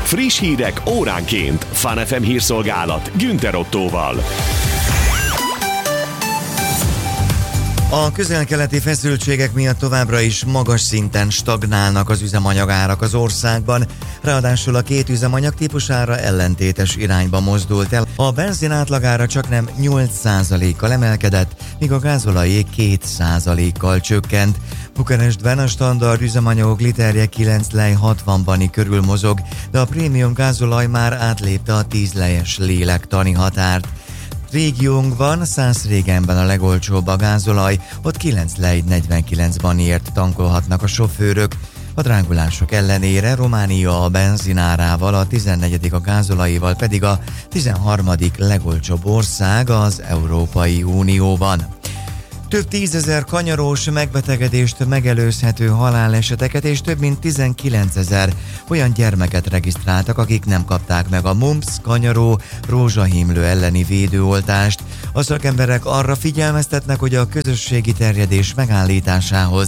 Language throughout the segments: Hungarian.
Friss hírek óránként. Fun FM hírszolgálat Günther Ottóval. A közel-keleti feszültségek miatt továbbra is magas szinten stagnálnak az üzemanyagárak az országban, ráadásul a két üzemanyag típusára ellentétes irányba mozdult el. A benzin átlagára csaknem 8%-kal emelkedett, míg a gázolajé 2%-kal csökkent. Bukarestben a standard üzemanyagok literje 9 lej 60-bani körül mozog, de a prémium gázolaj már átlépte a 10 lejes lélektani határt. Régiónkban Szászrégenben a legolcsóbb a gázolaj, ott 9 lej 49 baniért tankolhatnak a sofőrök. A drágulások ellenére Románia a benzinárával, a 14. a gázolajéval pedig a 13. legolcsóbb ország az Európai Unióban. Több 10 000 kanyarós megbetegedést megelőzhető haláleseteket és több mint 19 000 olyan gyermeket regisztráltak, akik nem kapták meg a mumps, kanyaró, rózsahímlő elleni védőoltást. A szakemberek arra figyelmeztetnek, hogy a közösségi terjedés megállításához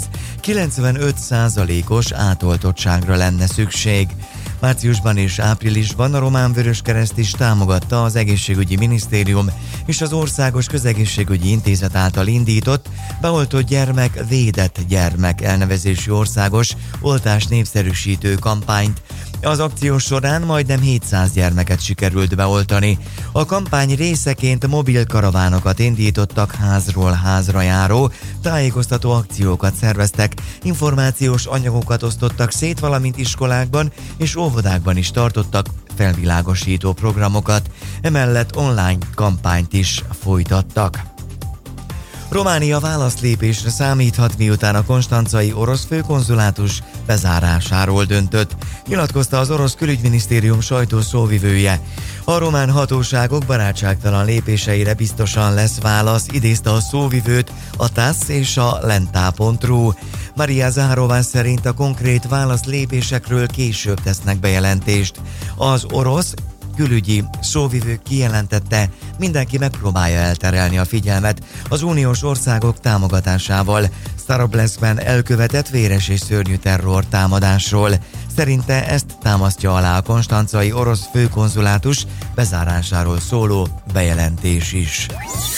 95%-os átoltottságra lenne szükség. Márciusban és áprilisban a Román Vöröskereszt is támogatta az Egészségügyi Minisztérium és az Országos Közegészségügyi Intézet által indított Beoltott gyermek, védett gyermek elnevezésű országos oltás népszerűsítő kampányt. Az akció során majdnem 700 gyermeket sikerült beoltani. A kampány részeként mobil karavánokat indítottak, házról házra járó, tájékoztató akciókat szerveztek, információs anyagokat osztottak szét, valamint iskolákban és óvodákban is tartottak felvilágosító programokat, emellett online kampányt is folytattak. Románia válaszlépésre számíthat, miután a konstancai orosz főkonzulátus bezárásáról döntött, nyilatkozta az orosz külügyminisztérium sajtószóvivője. A román hatóságok barátságtalan lépéseire biztosan lesz válasz, idézte a szóvivőt a TASZ és a Lenta.ru. Maria Zaharová szerint a konkrét válaszlépésekről később tesznek bejelentést. Az orosz külügyi szóvivő kijelentette, mindenki megpróbálja elterelni a figyelmet az uniós országok támogatásával Starobleszkben elkövetett véres és szörnyű terrortámadásról. Szerinte ezt támasztja alá a konstancai orosz főkonzulátus bezárásáról szóló bejelentés is.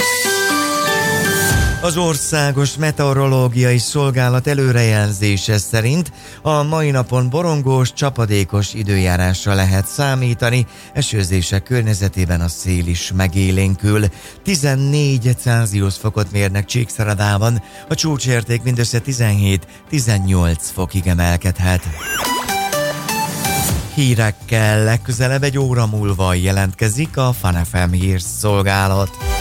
Az Országos Meteorológiai Szolgálat előrejelzése szerint a mai napon borongós, csapadékos időjárásra lehet számítani, esőzések környezetében a szél is megélénkül. 14 Celsius fokot mérnek Csíkszeredában, a csúcsérték mindössze 17-18 fokig emelkedhet. Hírekkel legközelebb egy óra múlva jelentkezik a Fun FM hírszolgálat.